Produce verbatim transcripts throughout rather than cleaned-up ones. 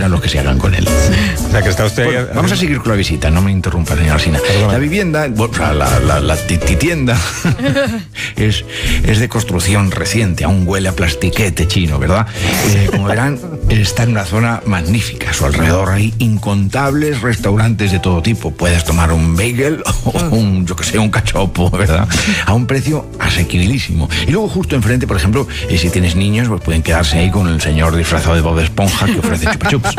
serán los que se hagan con él. O sea, que está usted bueno, ahí... Vamos a seguir con la visita, no me interrumpa, señor Alsina. La vivienda, bueno, o sea, la, la, la titienda es, es de construcción reciente, aún huele a plastiquete chino, ¿verdad? Eh, como verán, está en una zona magnífica. A su alrededor hay incontables restaurantes de todo tipo. Puedes tomar un bagel o un, yo que sé, un cachopo, ¿verdad? A un precio asequibilísimo. Y luego justo enfrente, por ejemplo, eh, si tienes niños, pues pueden quedarse ahí con el señor disfrazado de Bob Esponja que ofrece chupa chups.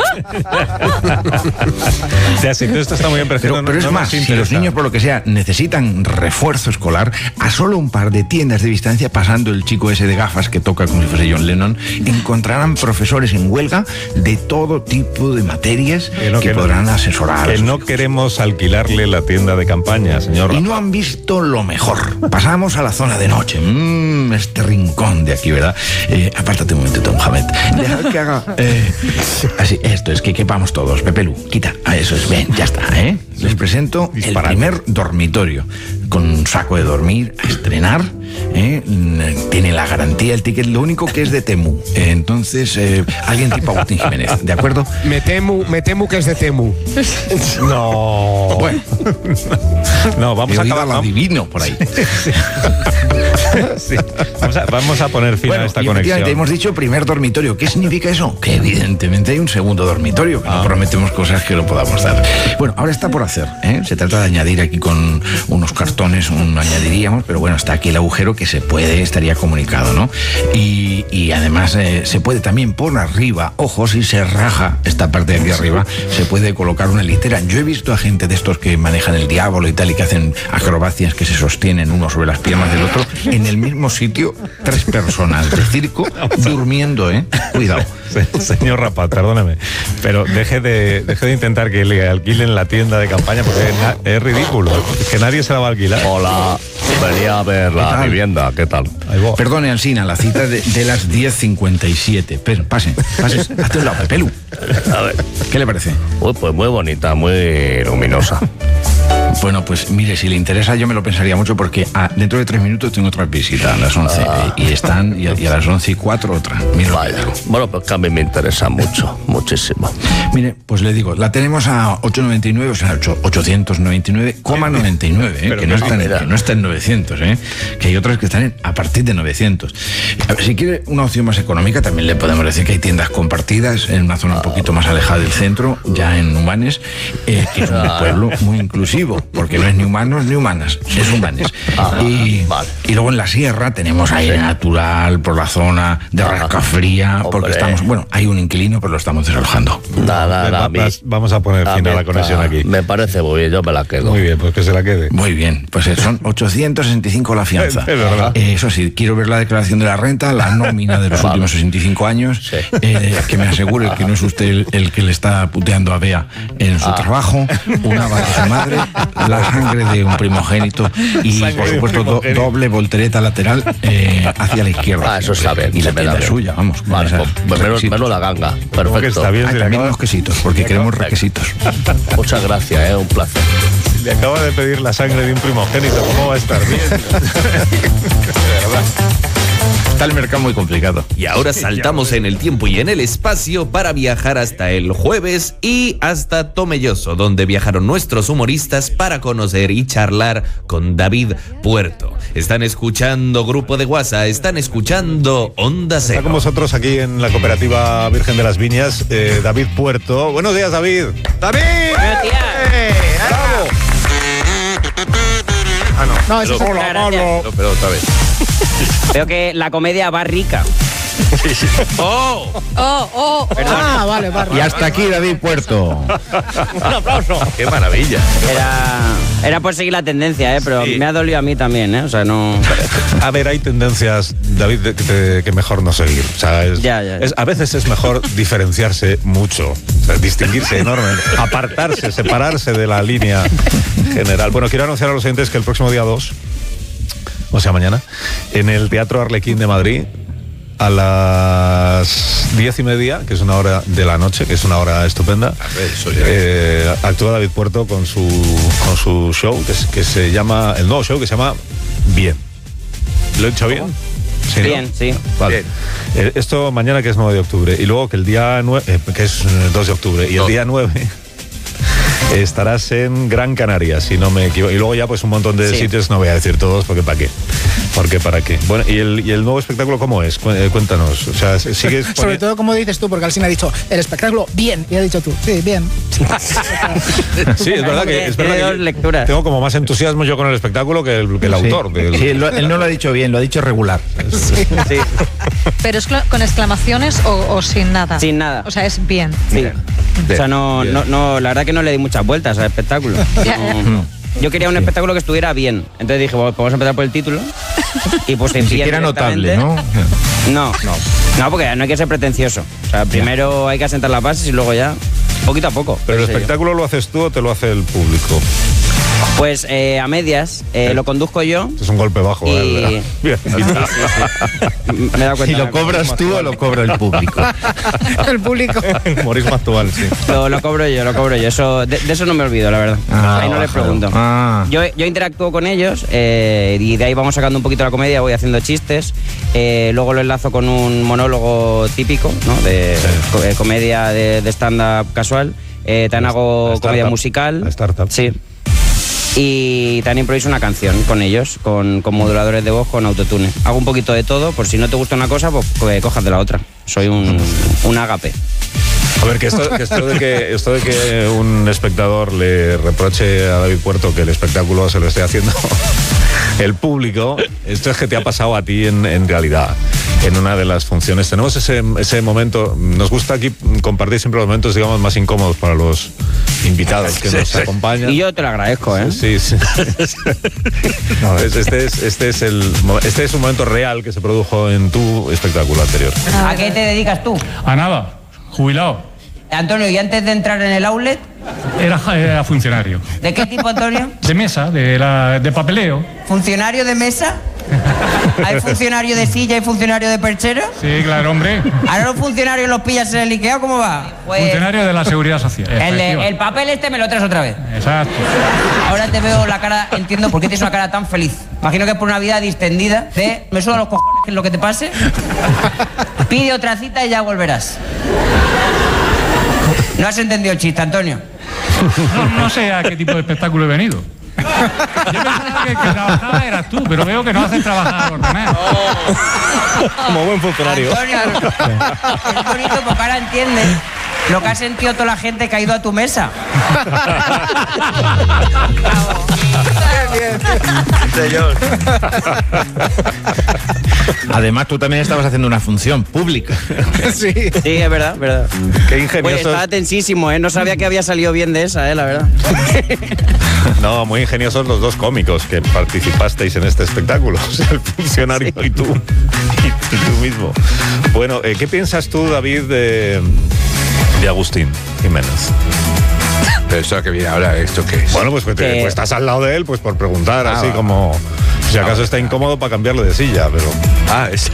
O sea, si todo esto está muy bien, pero, no, pero es no más, si los niños por lo que sea necesitan refuerzo escolar, a solo un par de tiendas de distancia, pasando el chico ese de gafas que toca como si fuese John Lennon, encontrarán profesores en huelga de todo tipo de materias que, no, que, que podrán asesorar. Que no queremos alquilarle la tienda de campaña, señor. Y no han visto lo mejor. Pasamos a la zona de noche. Mmm, este rincón de aquí, ¿verdad? Eh, apártate un momentito, Mohamed. Dejad que haga... Eh, así, esto es que quepamos todos. Pepelu, quita. Ah, eso es, ven, ya está, ¿eh? Les presento el primer dormitorio. Con un saco de dormir a estrenar. ¿eh? Tiene la garantía, el ticket, lo único que es de Temu. Eh, entonces, eh, alguien tipo Agustín Jiménez, ¿de acuerdo? Me temo, me temo que es de Temu. No. Bueno. No, vamos He a acabar. lo adivino por ahí. Sí. Vamos, a, vamos a poner fin bueno, a esta y conexión. Hemos dicho primer dormitorio. ¿Qué significa eso? Que evidentemente hay un segundo dormitorio, que ah. no prometemos cosas que no podamos dar. Bueno, ahora está por hacer, ¿eh? Se trata de añadir aquí con unos cartones, un añadiríamos, pero bueno, está aquí el agujero que se puede, estaría comunicado, ¿no? Y, y además eh, se puede también por arriba, ojo, si se raja esta parte de aquí arriba, se puede colocar una litera. Yo he visto a gente de estos que manejan el diablo y tal, y que hacen acrobacias que se sostienen uno sobre las piernas del otro, en el mismo sitio, tres personas de circo durmiendo, ¿eh? Cuidado. Señor Rapat, perdóname, pero deje de, deje de intentar que le alquilen la tienda de campaña, porque es, es ridículo, que nadie se la va a alquilar. Hola, venía a ver la vivienda, ¿qué tal? Perdone, Alsina, la cita de, de las diez cincuenta y siete. Pero pase, pase, hazte un lado, Pepelu. A ver. ¿Qué le parece? Uy, pues muy bonita, muy luminosa. Bueno, pues mire, si le interesa yo me lo pensaría mucho, porque a, dentro de tres minutos tengo otra visita a las once ah. y están y a, y a las once y cuatro otra. Mira. Vaya. Bueno, pues que a mí me interesa mucho, muchísimo. Mire, pues le digo, la tenemos a ocho noventa y nueve, o sea, ochocientos noventa y nueve coma noventa y nueve, ¿eh? que, no está en, que no está en novecientos, ¿eh? Que hay otras que están en, a partir de novecientos. A ver, si quiere una opción más económica, también le podemos decir que hay tiendas compartidas en una zona un poquito más alejada del centro, ya en Humanes, eh, que es un pueblo muy inclusivo, porque no es ni humanos ni humanas, es Humanes. Ah, y, vale. y luego en la sierra tenemos aire natural por la zona de Rascafría, porque estamos, bueno, hay un inquilino, pero lo estamos desalojando. Nada, nada, va, vamos a poner fin a, a la conexión aquí. Me parece muy bien, yo me la quedo. Muy bien, pues que se la quede. Muy bien, pues son ochocientos sesenta y cinco la fianza. Es verdad. Eh, eso sí, quiero ver la declaración de la renta, la nómina de los vale. últimos sesenta y cinco años, sí. eh, que me asegure que no es usted el, el que le está puteando a Bea en su ah. trabajo, una bala de madre, la sangre de un primogénito y, sangre por supuesto, do, doble voltereta lateral eh, hacia la izquierda. Ah, eso está bien. Y la tienda suya, vamos. Vale, pues menos, menos la ganga. Perfecto. Está bien, ah, también unos quesitos, porque queremos requisitos. Muchas gracias, eh, un placer. Le acaba de pedir la sangre de un primogénito, ¿cómo va a estar bien? De verdad. Está el mercado muy complicado. Y ahora saltamos en el tiempo y en el espacio para viajar hasta el jueves y hasta Tomelloso, donde viajaron nuestros humoristas para conocer y charlar con David Puerto. Están escuchando Grupo de WhatsApp, están escuchando Onda Cero. Está con vosotros aquí en la Cooperativa Virgen de las Viñas, eh, David Puerto. Buenos días, David. ¡David! ¡Buenos días! ¡Eh, ¡Bravo! Ah, no. No, eso pero, es la mano. No, pero otra vez. Veo que la comedia va rica. ¡Oh! ¡Oh, oh! Perdón. Ah, vale, vale. Y hasta aquí David Puerto. Un aplauso. ¡Qué maravilla! Era, era por seguir la tendencia, ¿eh? Pero sí. Me ha dolido a mí también, ¿eh? O sea, no... A ver, hay tendencias, David, de, de, que mejor no seguir. O sea, es, ya, ya, ya. Es, a veces es mejor diferenciarse mucho, o sea, distinguirse enormemente, apartarse, separarse de la línea general. Bueno, quiero anunciar a los oyentes que el próximo día dos, o sea, mañana, en el Teatro Arlequín de Madrid, a las diez y media, que es una hora de la noche, que es una hora estupenda, eh, actúa David Puerto con su con su show, que, es, que se llama, el nuevo show que se llama Bien. ¿Lo he dicho bien? Sí, ¿no? Bien, sí. Vale. Eh, esto mañana, que es nueve de octubre, y luego que el día nueve, eh, que es eh, dos de octubre, y el Dos. día nueve estarás en Gran Canaria, si no me equivoco. Y luego ya pues un montón de Sí. sitios, no voy a decir todos, porque ¿para qué? Porque ¿para qué? Bueno, ¿y el, y el nuevo espectáculo cómo es? Cu- eh, Cuéntanos. O sea, sigues poni- Sobre todo, como dices tú, porque Alsina ha dicho, el espectáculo, bien. Y ha dicho tú, sí, bien. Sí, es verdad que, es verdad Tiene que dos lecturas. tengo como más entusiasmo yo con el espectáculo que el, que el Sí. autor. del- Sí, él, lo- él no lo ha dicho bien, lo ha dicho regular. Sí, ¿Pero es cla- con exclamaciones o, o sin nada? sin nada. O sea, es bien. Sí. O sea, no, Bien. no, no, la verdad que no le di muchas vueltas al espectáculo. Ya, No. Yo quería un espectáculo que estuviera bien. Entonces dije, bueno, pues vamos a empezar por el título. Y pues Ni siquiera notable, ¿no? No, no. No, porque no hay que ser pretencioso. O sea, primero hay que asentar las bases y luego ya, poquito a poco. Pero el qué sé yo. espectáculo lo haces tú o te lo hace el público. Pues eh, a medias, eh, lo conduzco yo. Es un golpe bajo. Y- ¿verdad? Bien. Me he dado cuenta. Si lo cobras tú o lo cobra el público. El público. Humorismo actual, sí. Lo, lo cobro yo, lo cobro yo. Eso, de, de eso no me olvido, la verdad. Ah, ahí no les bájalo. pregunto. Ah. Yo, yo interactúo con ellos eh, y de ahí vamos sacando un poquito la comedia, voy haciendo chistes. eh, luego lo enlazo con un monólogo típico, ¿no? De co- eh, comedia de, de stand-up casual. Eh, también hago la comedia startup. musical. La startup. Sí. Y también improviso una canción con ellos, con, con moduladores de voz, con autotune. Hago un poquito de todo, por si no te gusta una cosa, pues co- cojas de la otra. Soy un, un ágape. A ver, que esto, que esto de que esto de que un espectador le reproche a David Puerto que el espectáculo se lo esté haciendo el público, esto es que te ha pasado a ti en, en realidad, en una de las funciones. Tenemos ese, ese momento, nos gusta aquí compartir siempre los momentos, digamos, más incómodos para los invitados que nos acompañan. Y yo te lo agradezco, ¿eh? Sí, sí. No, es- este, es, este, es el, mo- este es un momento real que se produjo en tu espectáculo anterior. ¿A qué te dedicas tú? A nada, jubilado. Antonio, y antes de entrar en el outlet, Era, era funcionario. ¿de qué tipo, Antonio? De mesa, de, la, de papeleo. ¿Funcionario de mesa? ¿Hay funcionario de silla y funcionario de perchero? Sí, claro, hombre. ¿Ahora los funcionarios los pillas en el IKEA? ¿Cómo va? Pues Funcionario de la Seguridad Social. el, efectiva. el papel este me lo traes otra vez. Exacto. Ahora te veo la cara, entiendo por qué tienes una cara tan feliz. Imagino que es por una vida distendida de me sudan los cojones que es lo que te pase. Pide otra cita y ya volverás. No has entendido el chiste, Antonio. No, no sé a qué tipo de espectáculo he venido. Yo pensaba que el que trabajaba eras tú, pero veo que no haces trabajar a los demás. Como buen funcionario. Antonio, es bonito porque ahora entiendes lo que ha sentido toda la gente que ha ido a tu mesa. Señor. Además, tú también estabas haciendo una función pública. Sí. Sí, es verdad, es verdad. Qué Pues ingeniosos. estaba tensísimo, ¿eh? No sabía que había salido bien de esa, ¿eh? La verdad. No, muy ingeniosos los dos cómicos que participasteis en este espectáculo. O sea, el funcionario y tú. Y, y tú mismo. Bueno, eh, ¿qué piensas tú, David, de, de Agustín Jiménez? Pero eso que viene ahora, ¿esto qué es? Bueno, pues, pues, te- Que- pues estás al lado de él, pues por preguntar, Ah, así va. como si acaso está incómodo para cambiarle de silla, pero... Ah, es...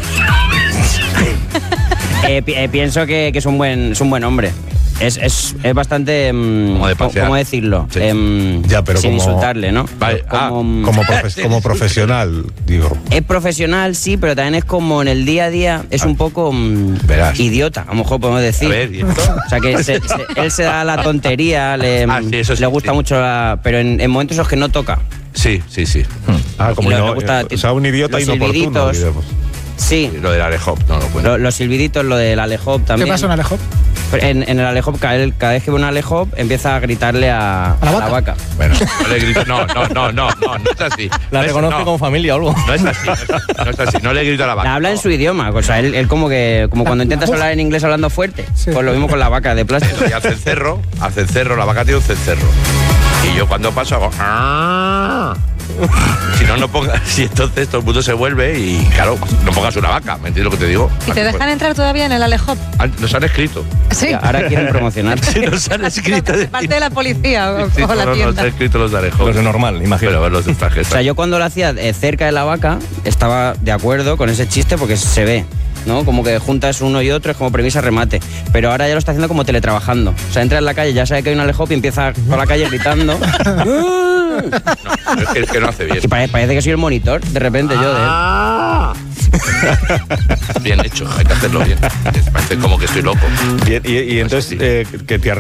Eh, pi- eh, pienso que, que es un buen, es un buen hombre. Es, es, es bastante. mm, Como de ¿cómo, pasear. cómo decirlo? Sí. Em, Ya, pero sin como- insultarle, ¿no? Vale, ah, Como, mm, Como, profe- como profesional, digo. es profesional, sí, pero también es como en el día a día, es un poco mm, Verás. idiota, a lo mejor podemos decir. A ver, ¿y esto? O sea, que se- se- él se da la tontería, le, Ah, sí, eso sí, le gusta sí. mucho, la- pero en, en momentos en los que no toca. Sí, sí, sí. Ah, como Y le- no, le gusta- o sea, un idiota los inoportuno, silbiditos. diremos. Sí, Lo del Alejop, no lo cuento. lo- los silbiditos, lo del Alejop ¿Qué también. pasa en Alejo? En, en el Alejop, cada, cada vez que ve un Alejop, empieza a gritarle a, ¿A la a vaca? vaca. Bueno, no le grito, no, no, no, no, no, no es así. La No es- reconoce no, como familia o algo. No es así, no es así, no es así, no le grito a la vaca. Habla en su idioma, o sea, él, él como que como cuando intentas hablar en inglés hablando fuerte. Sí. Pues lo mismo con la vaca de plástico. Y hace el cerro, hace el cerro, la vaca tiene un cencerro. Y yo cuando paso hago... "Ah". Si no, no pongas... Si entonces todo el mundo se vuelve y, claro, no pongas una vaca, ¿me entiendes lo que te digo? ¿Y te dejan entrar todavía en el Alejop? Han- Nos han escrito. Sí. Ahora quieren promocionar. Sí, nos han escrito. De parte de la policía o, Sí, o la no, no, tienda. nos han escrito los de Alejop. Los de normal, imagino. Pero los de traje. O sea, yo cuando lo hacía eh, cerca de la vaca, estaba de acuerdo con ese chiste porque se ve, ¿no? Como que juntas uno y otro, es como premisa remate. Pero ahora ya lo está haciendo como teletrabajando. O sea, entra en la calle, ya sabe que hay un Alejop y empieza por la calle gritando. No, es que, es que no hace bien. Y pare- parece que soy el monitor, de repente yo de él. Bien hecho, hay que hacerlo bien. Parece como que estoy loco. Bien, y, y entonces, eh, que te